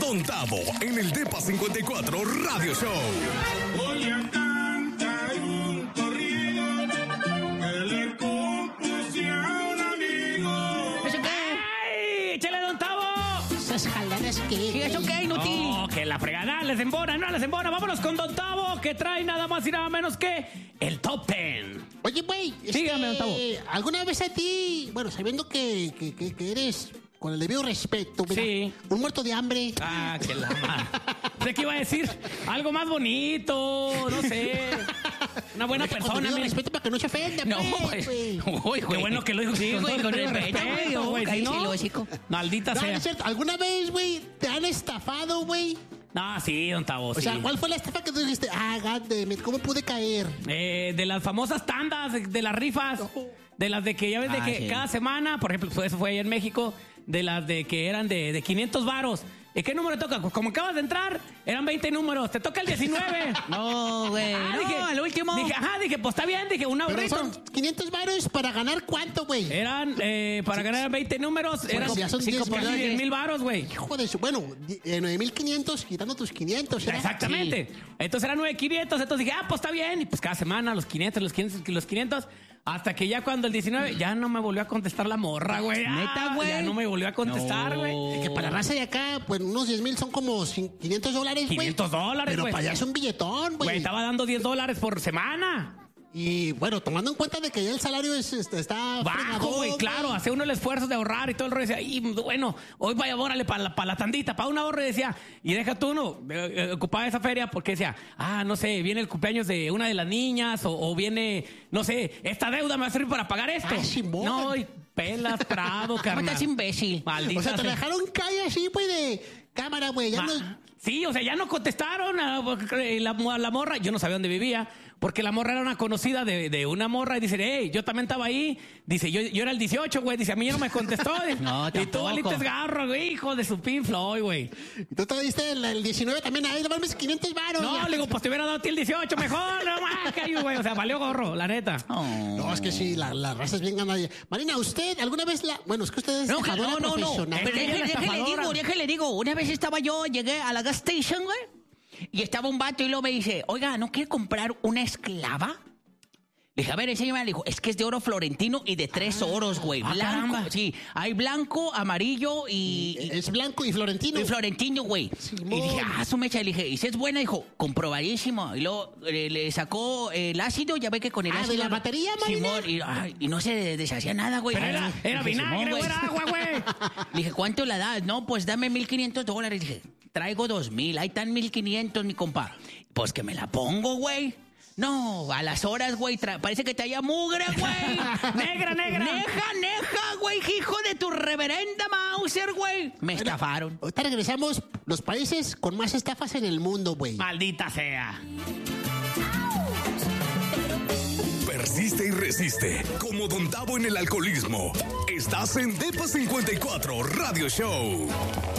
Don Tavo en el Depa 54 Radio Show. Voy a cantar un corrido que le compuse a un amigo. ¿Eso qué? ¡Ay! ¡Échale, Don Tavo! ¿Esas jaladas qué? ¿Y ¿Eso qué, inútil? No, que la fregada les embona, no les embona. Vámonos con Don Tavo, que trae nada más y nada menos que el Top 10. Oye, güey, Dígame, Don Tavo. ¿alguna vez a ti, bueno, sabiendo que eres, con el debido respeto, mira, Sí. un muerto de hambre? Ah, que la madre. ¿De qué iba a decir? Algo más bonito, no sé. Una buena Con persona, debido mira. respeto para que no se ofenda, No, pues, güey. Uy, güey. Qué bueno que lo dijo. Sí, güey, con respeto, güey. Si Cállese no, el hocico. maldita No, no sea. es cierto. ¿Alguna vez, güey, te han estafado, güey? No, sí, Don Tavo, O sí. sea, ¿cuál fue la estafa que tú dijiste? Ah, goddammit, ¿cómo pude caer? De las famosas tandas, de las rifas, de las de que ya ves de que sí. cada semana, por ejemplo, eso fue allá en México, de las de que eran de 500 varos. ¿Y qué número toca? Pues como acabas de entrar, eran 20 números, te toca el 19. No, güey. No, al último. Dije, pues está bien, dije, un Pero ahorrito. son 500 varos para ganar ¿cuánto, güey? Eran, para ganar 20 números, eran ya son 10 casi dólares. 10,000 varos, güey. Hijo de su... Bueno, 9,500 quitando tus 500, ¿era? Exactamente. Entonces eran 9,500. Entonces dije, pues está bien. Y pues cada semana los 500, los 500, los 500. Hasta que ya cuando el 19, ya no me volvió a contestar la morra, güey. ¿Neta, güey? Ya no me volvió a contestar, No. güey. Que para la raza de acá, pues unos 10,000 son como $500, güey. $500, Pero güey. para allá es un billetón, Güey, güey. estaba dando $10 por semana. Y bueno, tomando en cuenta de que ya el salario está Bajo, fregadón, güey, claro. Hace uno el esfuerzo de ahorrar y todo el rollo. Decía, y bueno, hoy vaya, órale, para la tandita, para un ahorro. Y decía, y deja tú uno, ocupaba esa feria porque decía, no sé, viene el cumpleaños de una de las niñas o viene, no sé, esta deuda me va a servir para pagar esto. Ah, Simón. No, y pelas, Prado, ¿Cómo carnal. estás, imbécil? Maldita O sea, te sea. dejaron calle así, güey, de cámara, güey. Ya no... Sí, o sea, ya no contestaron a la morra. Yo no sabía dónde vivía, porque la morra era una conocida de una morra. Y dice, hey, yo también estaba ahí. Dice, yo era el 18, güey. Dice, a mí ya no me contestó. No, y tú tampoco. valiste garro, güey, hijo de su Pink Floyd, güey. Y tú te diste el 19 también. Ahí, dame 500 varos. No, ya. le digo, pues te hubiera dado a ti el 18 mejor. No más, que güey. O sea, valió gorro, la neta. No, es que sí, la raza es bien ganada. Marina, ¿usted alguna vez la... Bueno, es que usted es No, estafadora profesional. Pero Ella es la estafadora. déjale digo. Una vez estaba yo, llegué a la gas station, güey. Y estaba un vato y luego me dice, oiga, ¿no quiere comprar una esclava? Le dije, a ver, enséñame. Le dijo, es que es de oro florentino y de 3 oros, güey. Blanco. caramba. Sí, hay blanco, amarillo y Es blanco y florentino. y florentino, güey. Simón. Y dije, su mecha. Le dije, ¿y si es buena? Dijo, comprobadísimo. Y luego le sacó el ácido, ya ve que con el Ah, ácido... ¿de la batería, Marina? Simón, y no se deshacía nada, güey. Pero era Dije, vinagre, Simón, güey, era agua, güey. Le dije, ¿cuánto la das? No, pues dame $1,500. Dije, traigo 2,000. Ahí están 1,500, mi compa. Pues que me la pongo, güey. No, a las horas, güey, parece que traía mugre, güey. Negra. Neja, güey, hijo de tu reverenda Mauser, güey. Me estafaron. Ahorita regresamos, los países con más estafas en el mundo, güey. Maldita sea. Persiste y resiste. Como Don Tavo en el alcoholismo. Estás en Depa 54 Radio Show.